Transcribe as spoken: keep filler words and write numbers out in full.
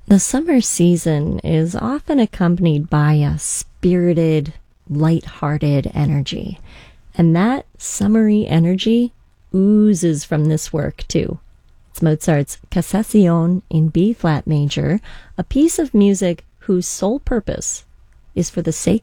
The summer season is often accompanied by a spirited, light-hearted energy, and that summery energy oozes from this work too. It's Mozart's Cassation in B-flat major, a piece of music whose sole purpose is for the sake